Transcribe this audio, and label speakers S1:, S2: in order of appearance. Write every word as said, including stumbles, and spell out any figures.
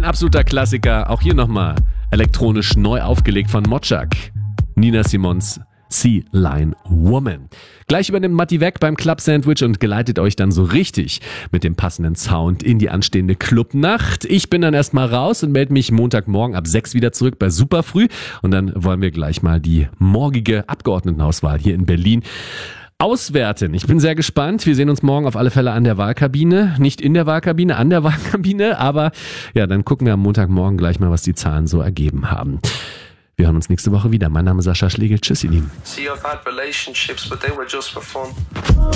S1: absoluter Klassiker. Auch hier nochmal elektronisch neu aufgelegt von Mochak. Nina Simons Sea Line Woman. Gleich übernimmt Matti weg beim Club Sandwich und geleitet euch dann so richtig mit dem passenden Sound in die anstehende Clubnacht. Ich bin dann erstmal raus und melde mich Montagmorgen ab sechs wieder zurück bei Superfrüh. Und dann wollen wir gleich mal die morgige Abgeordnetenauswahl hier in Berlin auswerten. Ich bin sehr gespannt. Wir sehen uns morgen auf alle Fälle an der Wahlkabine. Nicht in der Wahlkabine, an der Wahlkabine. Aber ja, dann gucken wir am Montagmorgen gleich mal, was die Zahlen so ergeben haben. Wir hören uns nächste Woche wieder. Mein Name ist Sascha Schlegel. Tschüss, ihr Lieben.
S2: See, I've had relationships, but they were just for fun.